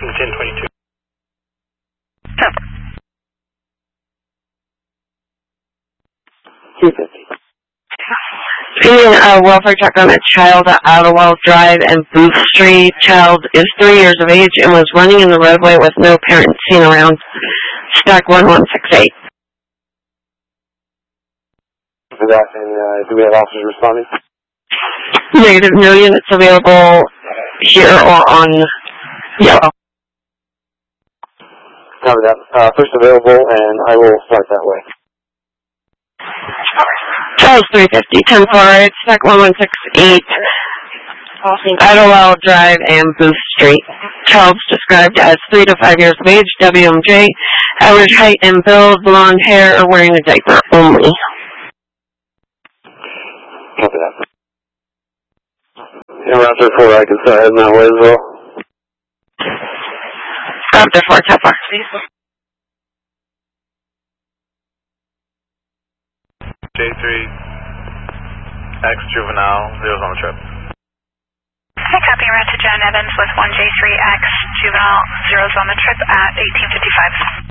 1022. 250. Seeing a welfare check on a child at Idlewild Drive and Booth Street. Child is 3 years of age and was running in the roadway with no parent seen around. Stack 1168. For that, and do we have officers responding? Negative, no units available here or on yellow. Cover that. First available, and I will start that way. Charles 350, 10 forward, stack 1168, Idlewild Drive and Booth Street. Child's described as 3 to 5 years of age, WMJ, average height and build, blonde hair, or wearing a diaper only. Copy that. And we're after 4, I can start heading that way as well. After 4, 10 4. J3, X juvenile, zeros on the trip. Hi, copy. Route to John Evans with 1J3X juvenile, zeros on the trip at 1855.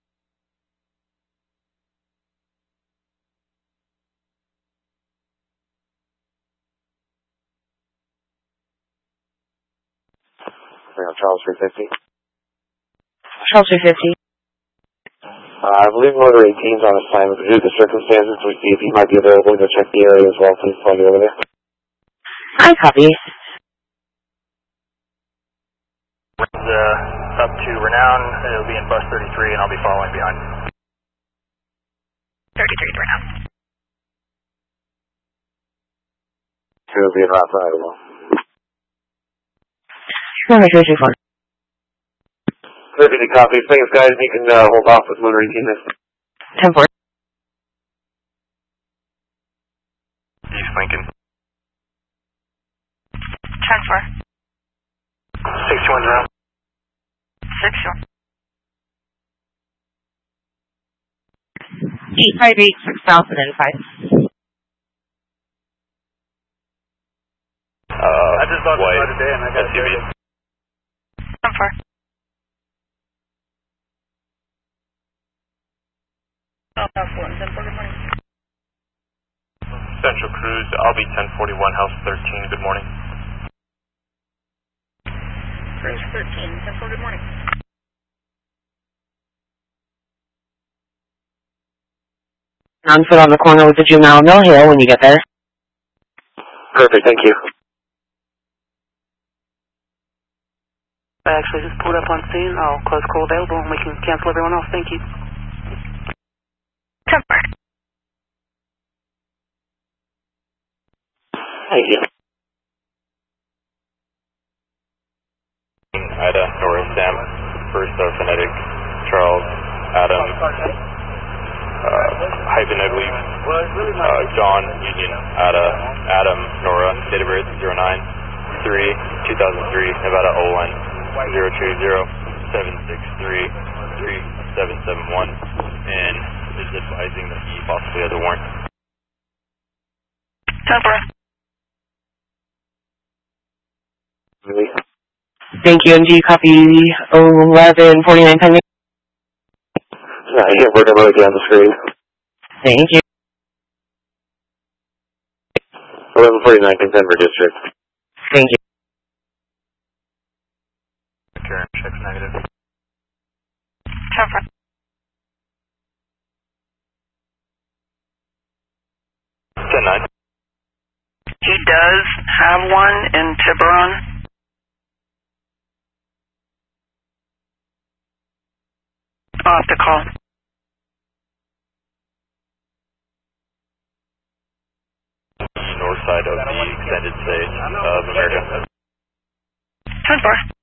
Charles 350. Charles 350. I believe motor 18 is on assignment. Due to the circumstances, we see if he might be available to check the area as well. Please call me over there. I copy. Up to Renown, it'll be in bus 33, and I'll be following behind. 33 to Renown. It'll be in route for Idlewild. Number 324. 350 copy. Thanks, guys. You can hold off with motor 18 this. 10 4. East Lincoln. 10 4. 61 around. 6 858 6005. I just bought this today and I got SUV. 10 4. Central Cruise, I'll be 1041, House 13, good morning. Cruise 13, 10 4, good morning. Non-foot on the corner with the juvenile Mill Hill when you get there. Perfect, thank you. I actually just pulled up on scene. I'll close call available and we can cancel everyone off. Thank you. 10 4. Thank you. Ida, Nora, Sam, first phonetic, Charles, Adam, hyphen, I believe, John, Union, Adam, Nora, date of birth 09/3/2003, Nevada O1 020-763-3771, and is advising that he possibly has a warrant. 10 4. Really? Thank you. MG copy 1149 pending. I can't work on on the screen. Thank you. 1149 Denver District. Thank you. Karen, checks negative. 10 4. He does have one in Tiburon. I'll have to call. North side of the extended stay of America. 10 4.